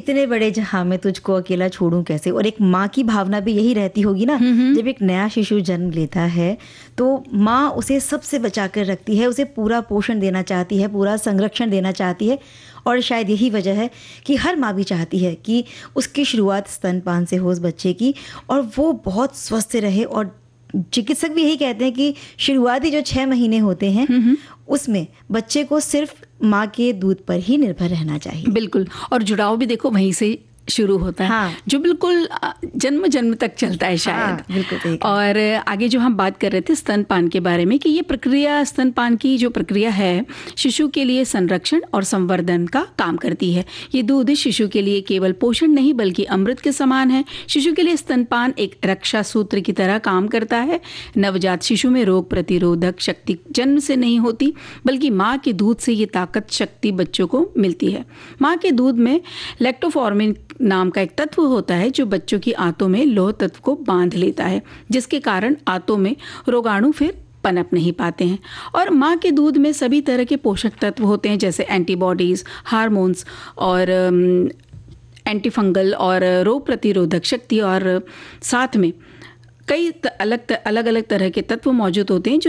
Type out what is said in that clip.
इतने बड़े जहां में तुझको अकेला छोड़ूं कैसे। और एक माँ की भावना भी यही रहती होगी ना, जब एक नया शिशु जन्म लेता है तो माँ उसे सबसे बचा कर रखती है, उसे पूरा पोषण देना चाहती है, पूरा संरक्षण देना चाहती है। और शायद यही वजह है कि हर माँ भी चाहती है कि उसकी शुरुआत स्तनपान से हो उस बच्चे की, और वो बहुत स्वस्थ रहे। और चिकित्सक भी यही कहते हैं कि शुरुआती जो 6 महीने होते हैं उसमें बच्चे को सिर्फ माँ के दूध पर ही निर्भर रहना चाहिए। बिल्कुल, और जुड़ाव भी देखो वहीं से शुरू होता है। हाँ। जो बिल्कुल जन्म जन्म तक चलता है शायद। हाँ, बिल्कुल सही कहा। और आगे जो हम बात कर रहे थे स्तनपान के बारे में कि ये प्रक्रिया, स्तनपान की जो प्रक्रिया है, शिशु के लिए संरक्षण और संवर्धन का काम करती है। ये दूध शिशु के लिए केवल पोषण नहीं बल्कि अमृत के समान है। शिशु के लिए स्तनपान एक रक्षा सूत्र की तरह काम करता है। नवजात शिशु में रोग प्रतिरोधक शक्ति जन्म से नहीं होती, बल्कि माँ के दूध से ये ताकत शक्ति बच्चों को मिलती है। माँ के दूध में लैक्टोफॉर्मिन नाम का एक तत्व होता है जो बच्चों की आंतों में लौह तत्व को बांध लेता है, जिसके कारण आंतों में रोगाणु फिर पनप नहीं पाते हैं। और माँ के दूध में सभी तरह के पोषक तत्व होते हैं, जैसे एंटीबॉडीज, हार्मोन्स और एंटीफंगल और रोग प्रतिरोधक शक्ति, और साथ में कई अलग अलग तरह के तत्व मौजूद होते हैं जो